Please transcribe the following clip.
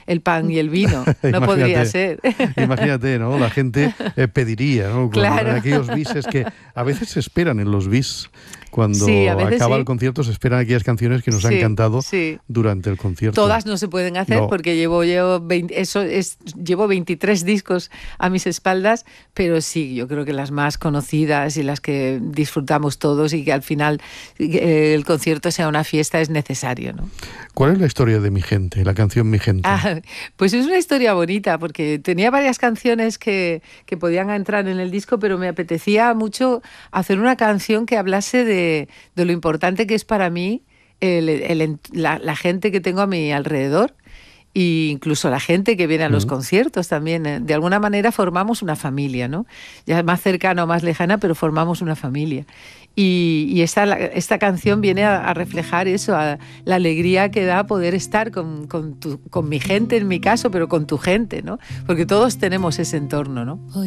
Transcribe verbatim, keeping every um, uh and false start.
el pan y el vino. No podría ser. Imagínate, ¿no? La gente eh, pediría, ¿no? Con Claro. aquellos bises que a veces se esperan en los bis. Cuando Sí, a veces acaba sí. el concierto se esperan aquellas canciones que nos han Sí, cantado sí. durante el concierto. Todas no se pueden hacer No. porque llevo, llevo, veinte, eso es, llevo veintitrés discos a mis espaldas, pero sí, yo creo que las más conocidas y las que disfrutamos todos y que al final eh, el concierto sea una fiesta es necesario, ¿no? ¿Cuál es la historia de Mi Gente, la canción Mi Gente? Ah, pues es una historia bonita porque tenía varias canciones que, que podían entrar en el disco, pero me apetecía mucho hacer una canción que hablase de, de lo importante que es para mí el, el, la, la gente que tengo a mi alrededor e incluso la gente que viene a los uh-huh. conciertos también. De alguna manera formamos una familia, ¿no? Ya más cercana o más lejana, pero formamos una familia. Y, y esta, esta canción viene a, a reflejar eso, a la alegría que da poder estar con, con, tu, con mi gente, en mi caso, pero con tu gente, ¿no? Porque todos tenemos ese entorno, ¿no?